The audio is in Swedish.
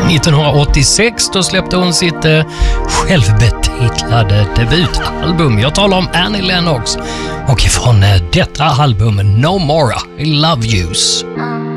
1986 då släppte hon sitt självbetitlade debutalbum. Jag talar om Annie Lennox och ifrån detta album No More I Love Yous.